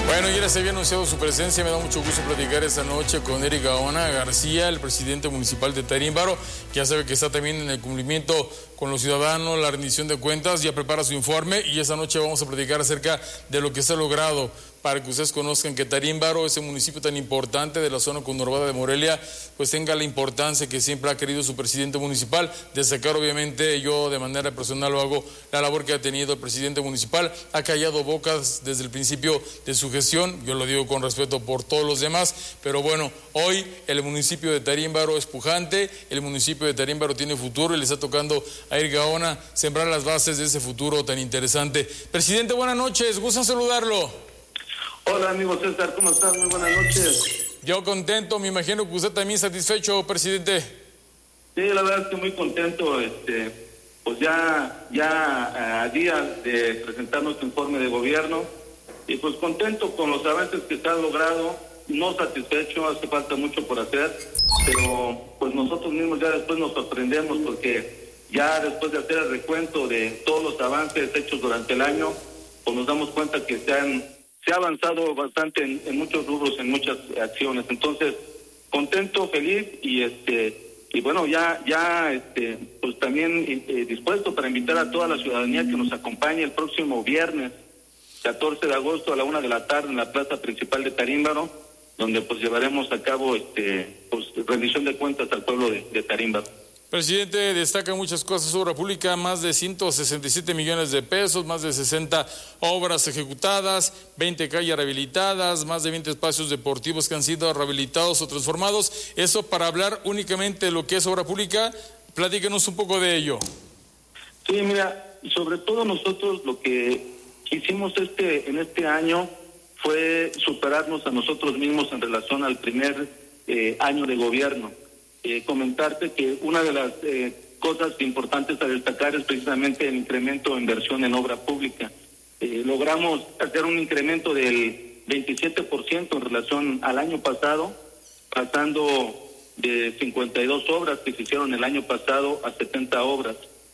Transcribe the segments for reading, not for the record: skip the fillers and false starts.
Bueno, ya se había anunciado su presencia. Me da mucho gusto platicar esta noche con Eric Gaona García, el presidente municipal de Tarímbaro, que ya sabe que está también en el cumplimiento con los ciudadanos, la rendición de cuentas, ya prepara su informe y esta noche vamos a platicar acerca de lo que se ha logrado para que ustedes conozcan que Tarímbaro, ese municipio tan importante de la zona conurbada de Morelia, pues tenga la importancia que siempre ha querido su presidente municipal. Destacar, obviamente, yo de manera personal lo hago, la labor que ha tenido el presidente municipal, ha callado bocas desde el principio de su gestión, yo lo digo con respeto por todos los demás, pero bueno, hoy el municipio de Tarímbaro es pujante, el municipio de Tarímbaro tiene futuro y le está tocando a Eric Gaona sembrar las bases de ese futuro tan interesante. Presidente, buenas noches, gusto saludarlo. Hola, amigo César, ¿cómo estás? Muy buenas noches. Yo contento, me imagino que usted también satisfecho, presidente. Sí, la verdad es que muy contento, pues ya a días de presentar nuestro informe de gobierno, y pues contento con los avances que se han logrado, no satisfecho, hace falta mucho por hacer, pero pues nosotros mismos ya después nos sorprendemos porque ya después de hacer el recuento de todos los avances hechos durante el año, pues nos damos cuenta que se ha avanzado bastante en muchos rubros, en muchas acciones. Entonces, contento, feliz y bueno, pues también dispuesto para invitar a toda la ciudadanía que nos acompañe el próximo viernes 14 de agosto a la 1 de la tarde en la plaza principal de Tarímbaro, donde pues llevaremos a cabo pues rendición de cuentas al pueblo de Tarímbaro. Presidente, destaca muchas cosas, obra pública, más de 167 millones de pesos, más de 60 obras ejecutadas, 20 calles rehabilitadas, más de 20 espacios deportivos que han sido rehabilitados o transformados. Eso para hablar únicamente de lo que es obra pública, platíquenos un poco de ello. Sí, mira, sobre todo nosotros lo que hicimos en este año fue superarnos a nosotros mismos en relación al primer año de gobierno. Comentarte que una de las cosas importantes a destacar es precisamente el incremento de inversión en obra pública. Logramos hacer un incremento del 27% en relación al año pasado, pasando de 52 obras que se hicieron el año pasado a 70 obras.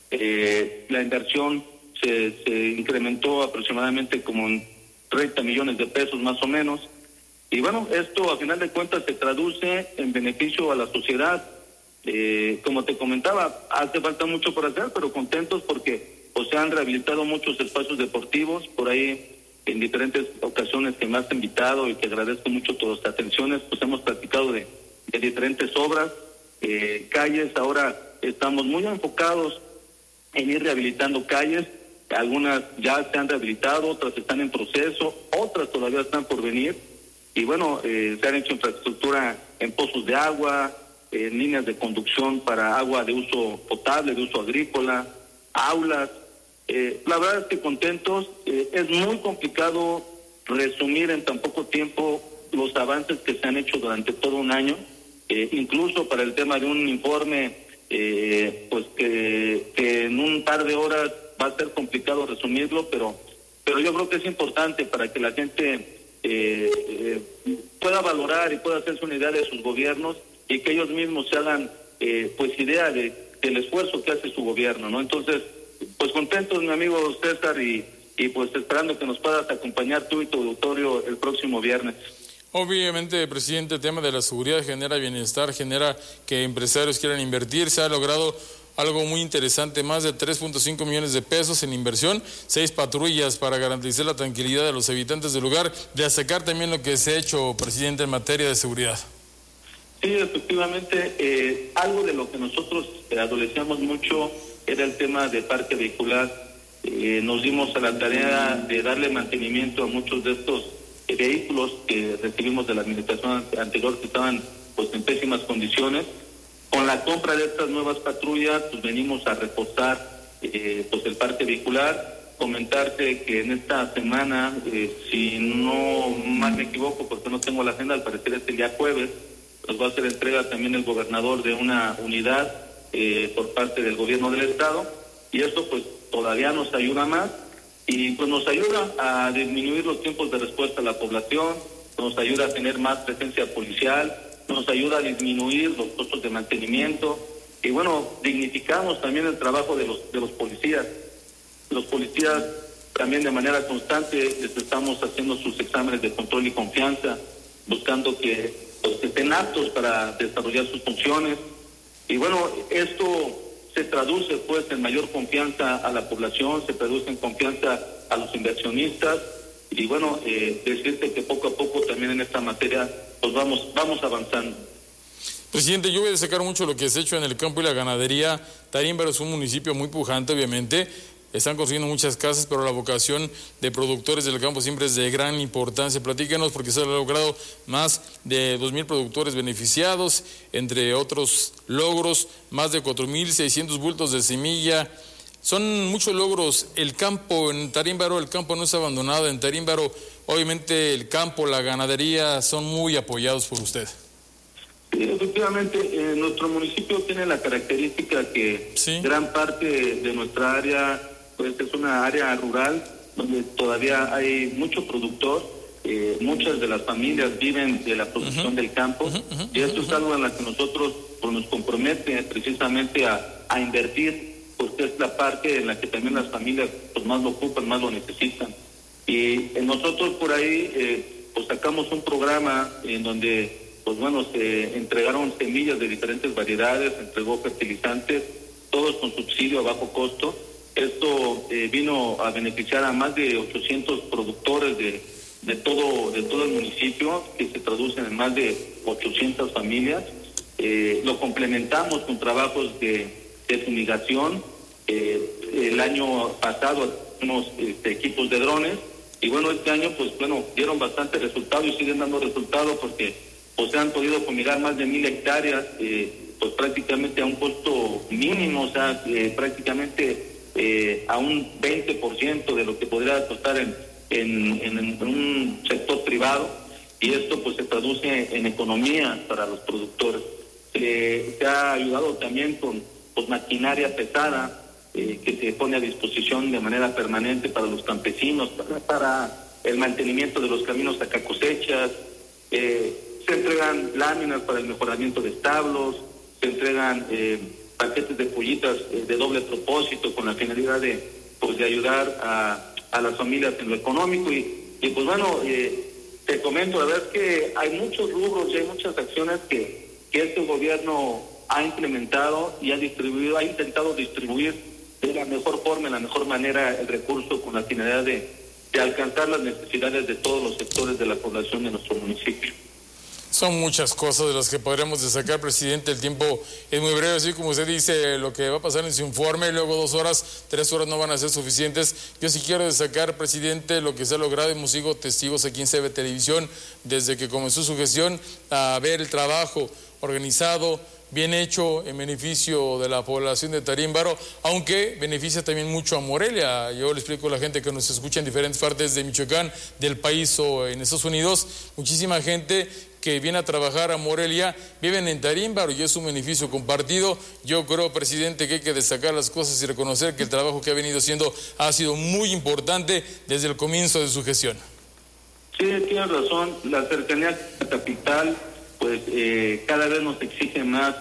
La inversión se incrementó aproximadamente como en 30 millones de pesos más o menos. Y bueno, esto a final de cuentas se traduce en beneficio a la sociedad. Como te comentaba, hace falta mucho por hacer, pero contentos porque pues, se han rehabilitado muchos espacios deportivos. Por ahí, en diferentes ocasiones que me has invitado y que agradezco mucho todas tus atenciones, pues hemos platicado de diferentes obras, calles. Ahora estamos muy enfocados en ir rehabilitando calles. Algunas ya se han rehabilitado, otras están en proceso, otras todavía están por venir. Y bueno, se han hecho infraestructura en pozos de agua, en líneas de conducción para agua de uso potable, de uso agrícola, aulas. La verdad es que contentos. Es muy complicado resumir en tan poco tiempo los avances que se han hecho durante todo un año, incluso para el tema de un informe, pues que en un par de horas va a ser complicado resumirlo, pero yo creo que es importante para que la gente pueda valorar y pueda hacerse una idea de sus gobiernos y que ellos mismos se hagan pues idea del esfuerzo que hace su gobierno, ¿no? Entonces, pues contentos, mi amigo César, y pues esperando que nos puedas acompañar tú y tu auditorio el próximo viernes. Obviamente, presidente, el tema de la seguridad genera bienestar, genera que empresarios quieran invertir. Se ha logrado algo muy interesante, más de 3.5 millones de pesos en inversión, 6 patrullas para garantizar la tranquilidad de los habitantes del lugar. Destacar también lo que se ha hecho, presidente, en materia de seguridad. Sí, efectivamente, algo de lo que nosotros adolecíamos mucho era el tema de parque vehicular. Nos dimos a la tarea de darle mantenimiento a muchos de estos vehículos que recibimos de la administración anterior que estaban pues en pésimas condiciones. Con la compra de estas nuevas patrullas, pues venimos a reforzar pues el parque vehicular. Comentarte que en esta semana, si no mal me equivoco, porque no tengo la agenda, al parecer es el día jueves, nos va a hacer entrega también el gobernador de una unidad por parte del gobierno del estado, y esto pues todavía nos ayuda más, y pues nos ayuda a disminuir los tiempos de respuesta a la población, nos ayuda a tener más presencia policial, nos ayuda a disminuir los costos de mantenimiento, y bueno, dignificamos también el trabajo de los policías. Los policías También de manera constante les estamos haciendo sus exámenes de control y confianza, buscando que estén aptos para desarrollar sus funciones. Y bueno, esto se traduce pues en mayor confianza a la población, se traduce en confianza a los inversionistas. Y bueno, decirte que poco a poco también en esta materia pues vamos avanzando. Presidente, yo voy a destacar mucho lo que se ha hecho en el campo y la ganadería. Tarímbaro es un municipio muy pujante, obviamente. Están construyendo muchas casas, pero la vocación de productores del campo siempre es de gran importancia. Platíquenos, porque se han logrado más de 2,000 productores beneficiados, entre otros logros, más de 4,600 bultos de semilla. Son muchos logros. El campo en Tarímbaro, el campo no es abandonado. En Tarímbaro, obviamente, el campo, la ganadería son muy apoyados por usted. Sí, efectivamente, nuestro municipio tiene la característica que gran parte de nuestra área pues es una área rural donde todavía hay mucho productor, muchas de las familias viven de la producción del campo, y esto es algo en lo que nosotros pues, nos compromete precisamente a invertir, porque es la parte en la que también las familias pues más lo ocupan, más lo necesitan. Y nosotros por ahí pues sacamos un programa en donde pues bueno, se entregaron semillas de diferentes variedades, se entregó fertilizantes, todos con subsidio a bajo costo. Esto vino a beneficiar a más de 800 productores de todo el municipio, que se traducen en más de 800 familias. Lo complementamos con trabajos de fumigación. El año pasado tuvimos equipos de drones, y bueno, este año pues bueno, dieron bastante resultado y siguen dando resultados porque pues se han podido fumigar más de 1,000 hectáreas, pues prácticamente a un costo mínimo, o sea, prácticamente a un 20% de lo que podría costar en un sector privado, y esto pues se traduce en economía para los productores. Se ha ayudado también con pues, maquinaria pesada que se pone a disposición de manera permanente para los campesinos, para el mantenimiento de los caminos a cosechas. Se entregan láminas para el mejoramiento de establos, se entregan paquetes de pollitas de doble propósito con la finalidad de ayudar a las familias en lo económico. Y pues bueno, te comento, la verdad es que hay muchos rubros y hay muchas acciones que este gobierno ha implementado y ha intentado distribuir de la mejor forma, de la mejor manera el recurso con la finalidad de alcanzar las necesidades de todos los sectores de la población de nuestro municipio. Son muchas cosas de las que podremos destacar, presidente. El tiempo es muy breve, así como usted dice, lo que va a pasar en su informe, luego 2 horas, 3 horas no van a ser suficientes. Yo sí quiero destacar, presidente, lo que se ha logrado. Hemos sido testigos aquí en CB Televisión, desde que comenzó su gestión, a ver el trabajo organizado, bien hecho, en beneficio de la población de Tarímbaro, aunque beneficia también mucho a Morelia. Yo le explico a la gente que nos escucha en diferentes partes de Michoacán, del país o en Estados Unidos, muchísima gente que viene a trabajar a Morelia, viven en Tarímbaro y es un beneficio compartido. Yo creo, presidente, que hay que destacar las cosas y reconocer que el trabajo que ha venido haciendo ha sido muy importante desde el comienzo de su gestión. Sí, tienes razón, la cercanía a la capital, pues cada vez nos exige más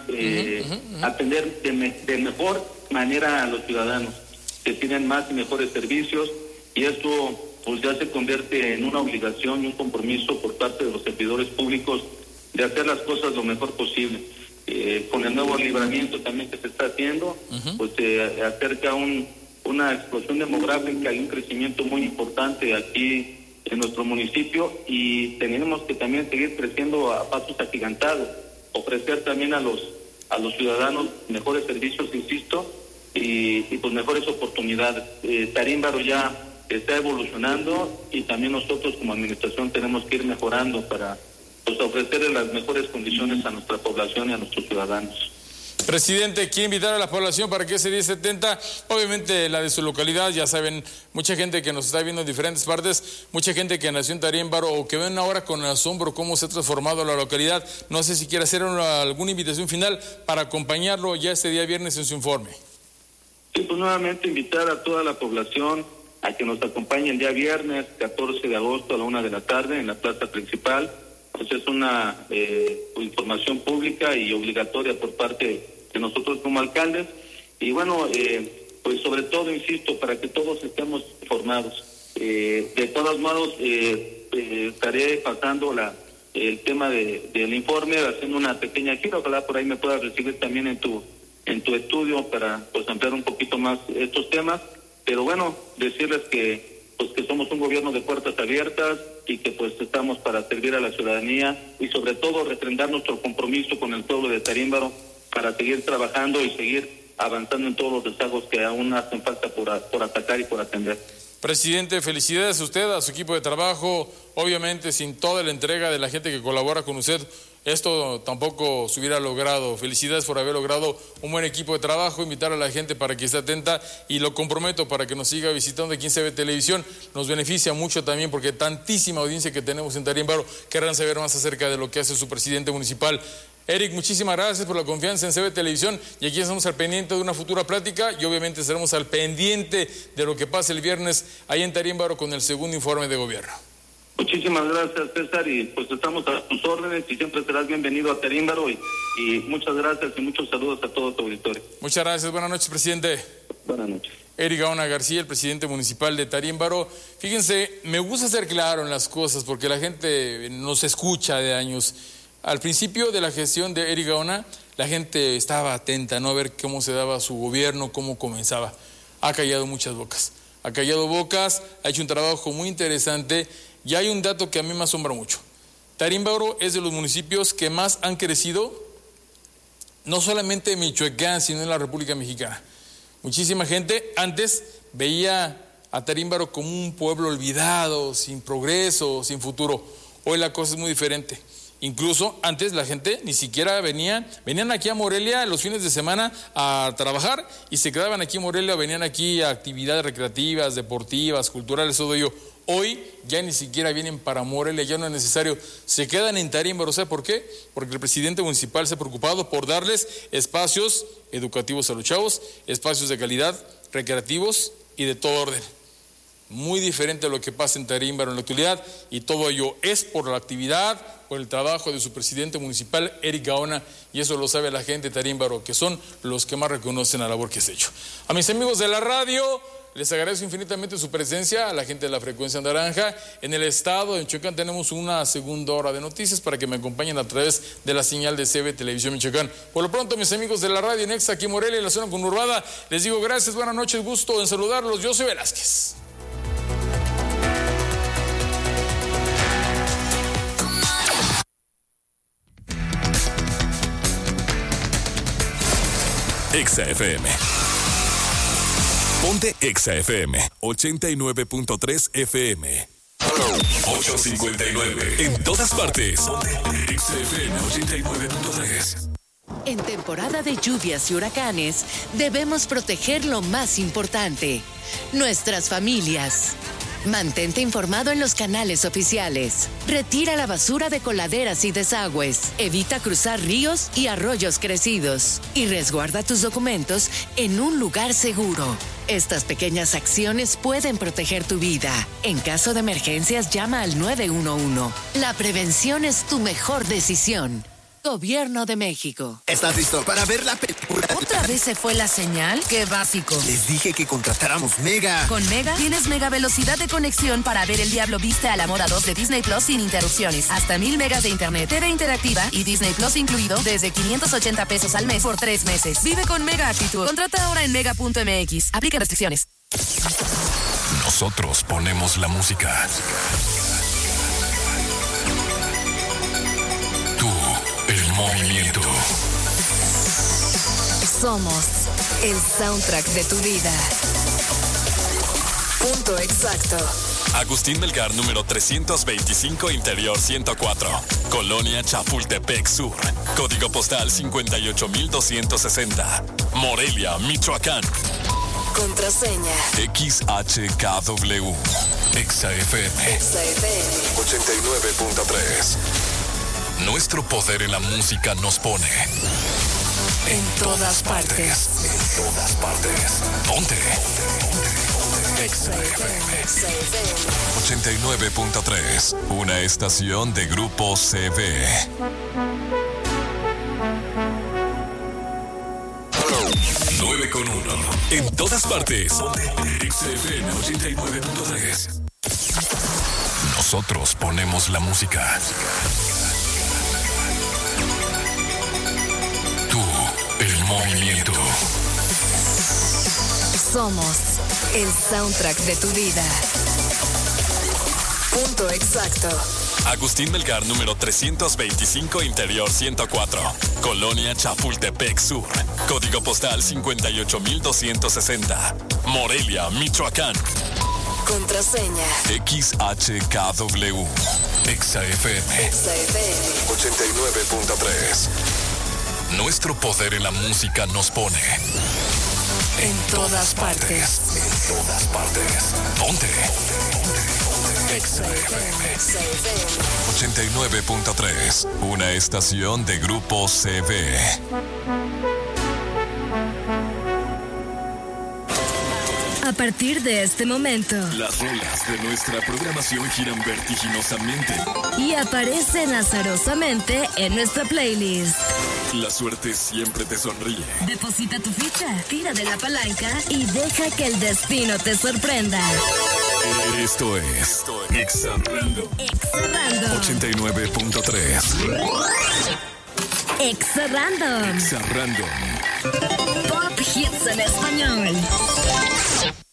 atender de mejor manera a los ciudadanos, que tienen más y mejores servicios, y esto pues ya se convierte en una obligación y un compromiso por parte de los servidores públicos de hacer las cosas lo mejor posible. Con el nuevo libramiento también que se está haciendo, pues se acerca una explosión demográfica y un crecimiento muy importante aquí en nuestro municipio, y tenemos que también seguir creciendo a pasos agigantados, ofrecer también a los ciudadanos mejores servicios, insisto, y pues mejores oportunidades. Tarímbaro ya está evolucionando, y también nosotros como administración tenemos que ir mejorando para pues ofrecerle las mejores condiciones a nuestra población y a nuestros ciudadanos. Presidente, quiero invitar a la población para que ese 1070, obviamente la de su localidad, ya saben, mucha gente que nos está viendo en diferentes partes, mucha gente que nació en Tarímbaro o que ven ahora con asombro cómo se ha transformado la localidad. No sé si quiere hacer alguna invitación final para acompañarlo ya este día viernes en su informe. Sí, pues nuevamente invitar a toda la población a que nos acompañe el día viernes 14 de agosto a la 1 de la tarde en la plaza principal. Pues es una información pública y obligatoria por parte de nosotros como alcaldes. Y bueno, pues sobre todo, insisto, para que todos estemos informados. De todos modos, estaré pasando el tema del informe, haciendo una pequeña gira. Ojalá por ahí me puedas recibir también en tu estudio para pues ampliar un poquito más estos temas. Pero bueno, decirles que somos un gobierno de puertas abiertas y que pues estamos para servir a la ciudadanía y sobre todo refrendar nuestro compromiso con el pueblo de Tarímbaro para seguir trabajando y seguir avanzando en todos los rezagos que aún hacen falta por atacar y por atender. Presidente, felicidades a usted, a su equipo de trabajo. Obviamente, sin toda la entrega de la gente que colabora con usted, esto tampoco se hubiera logrado. Felicidades por haber logrado un buen equipo de trabajo, invitar a la gente para que esté atenta y lo comprometo para que nos siga visitando aquí en CB Televisión. Nos beneficia mucho también porque tantísima audiencia que tenemos en Tarímbaro querrán saber más acerca de lo que hace su presidente municipal. Eric, muchísimas gracias por la confianza en CB Televisión y aquí estamos al pendiente de una futura plática y obviamente estaremos al pendiente de lo que pase el viernes ahí en Tarímbaro con el segundo informe de gobierno. Muchísimas gracias, César, y pues estamos a tus órdenes y siempre serás bienvenido a Tarímbaro y muchas gracias y muchos saludos a todo tu auditorio. Muchas gracias, buenas noches, presidente. Buenas noches. Eric Gaona García, el presidente municipal de Tarímbaro. Fíjense, me gusta ser claro en las cosas porque la gente nos escucha de años. Al principio de la gestión de Eric Gaona, la gente estaba atenta, ¿no? A ver cómo se daba su gobierno, cómo comenzaba. Ha callado muchas bocas. Ha callado bocas, ha hecho un trabajo muy interesante y hay un dato que a mí me asombra mucho. Tarímbaro es de los municipios que más han crecido, no solamente en Michoacán, sino en la República Mexicana. Muchísima gente antes veía a Tarímbaro como un pueblo olvidado, sin progreso, sin futuro. Hoy la cosa es muy diferente. Incluso antes la gente ni siquiera venían aquí a Morelia los fines de semana a trabajar y se quedaban aquí en Morelia, venían aquí a actividades recreativas, deportivas, culturales, todo ello. Hoy ya ni siquiera vienen para Morelia, ya no es necesario, se quedan en Tarímbaro. ¿Sabe por qué? Porque el presidente municipal se ha preocupado por darles espacios educativos a los chavos, espacios de calidad, recreativos y de todo orden. Muy diferente a lo que pasa en Tarímbaro en la actualidad y todo ello es por la actividad, por el trabajo de su presidente municipal, Eric Gaona, y eso lo sabe la gente de Tarímbaro, que son los que más reconocen la labor que se ha hecho. A mis amigos de la radio, les agradezco infinitamente su presencia, a la gente de la frecuencia naranja. En el estado de Michoacán tenemos una segunda hora de noticias para que me acompañen a través de la señal de CB Televisión Michoacán. Por lo pronto, mis amigos de la radio Nexa aquí en Morelia, en la zona conurbada, les digo gracias, buenas noches, gusto en saludarlos. Yo soy Velázquez. Exa FM. Ponte Exa FM 89.3 FM. 8:59. En todas partes. Ponte Exa FM 89.3. En temporada de lluvias y huracanes, debemos proteger lo más importante, nuestras familias. Mantente informado en los canales oficiales. Retira la basura de coladeras y desagües. Evita cruzar ríos y arroyos crecidos. Y resguarda tus documentos en un lugar seguro. Estas pequeñas acciones pueden proteger tu vida. En caso de emergencias, llama al 911. La prevención es tu mejor decisión. Gobierno de México. ¿Estás listo para ver la película? ¿Otra vez se fue la señal? ¡Qué básico! Les dije que contratáramos Mega. Con Mega tienes mega velocidad de conexión para ver El Diablo Viste a la Moda 2 de Disney Plus sin interrupciones. Hasta 1000 megas de internet, TV interactiva y Disney Plus incluido desde 580 pesos al mes por 3 meses. Vive con Mega actitud. Contrata ahora en mega.mx. Aplica restricciones. Nosotros ponemos la música. Movimiento. Somos el soundtrack de tu vida. Punto exacto. Agustín Melgar, número 325, Interior 104. Colonia Chapultepec Sur. Código postal 58260. Morelia, Michoacán. Contraseña. XHKW. Exa FM. Exa FM. 89.3. Nuestro poder en la música nos pone en todas partes. En todas partes. Ponte. Exa FM 89.3. Una estación de Grupo CB. doble con uno. En todas partes. XFM 89.3. Nosotros ponemos la música. Tú, el movimiento. Somos el soundtrack de tu vida. Punto exacto. Agustín Melgar, número 325, Interior 104. Colonia Chapultepec Sur. Código postal 58260. Morelia, Michoacán. Contraseña. XHKW. XFM 89.3. Nuestro poder en la música nos pone En todas partes. En todas partes. Ponte. XFM 89.3. Una estación de Grupo CV. A partir de este momento, Las rolas de nuestra programación giran vertiginosamente. y aparecen azarosamente en nuestra playlist. La suerte siempre te sonríe. Deposita tu ficha, tira de la palanca y deja que el destino te sorprenda. Esto es Exa Random Exa Random. 89.3. Exa Random. Exa Random. Pop hits en español.